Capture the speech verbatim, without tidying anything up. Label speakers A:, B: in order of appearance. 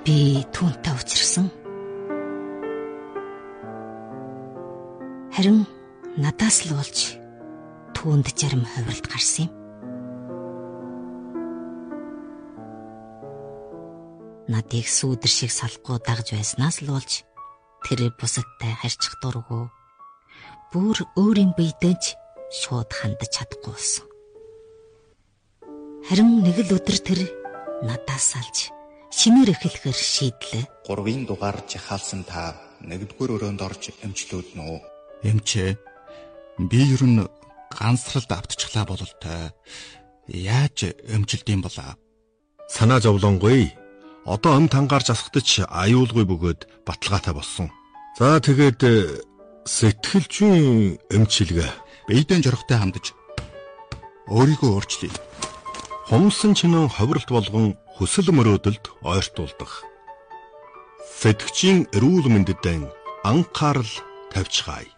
A: Би түүнтэй уулзсан. Харин надаас л болж түүнд зарим хувиралт гарсан юм. Надыг сүүдэр шиг салахгүй дагж байснаас л болж тэр бусадтай харьцах дургүй бүр өөрийн биедэж шууд хандаж чадахгүй болсон. Харин нэг л өдөр тэр надаас салж шинээр эхлэхээр шийдлээ.
B: Гурвын дугаар жахаалсан та нэгдүгээр өрөөнд орж эмчлүүд нөө.
C: Эмчээ, би ер нь ганцралд автчихлаа бололтой. Яаж эмчилдэм болоо?
D: Санаа зовлонгүй. Одоо ам тангаар засагдаж аюулгүй бөгөөд баталгаатай болсон. За тэгээд сэтгэлжийн эмчилгээ.
C: Биедэн жорохтой хандаж өөрийгөө өөрчлөе.
D: Хумсан чинэн ховиралт болгон хүсэл мөрөөдөлд ойртуулдаг. Сэтгэгчийн эрүүл мэндэд анхаарал тавьчихаая.